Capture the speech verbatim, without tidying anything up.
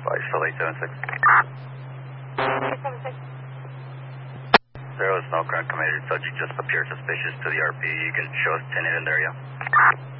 Flight still eight seven six. eight seven six. Zero is no current committed. Subject just appeared suspicious to the R P. You can show us ten in there, yeah?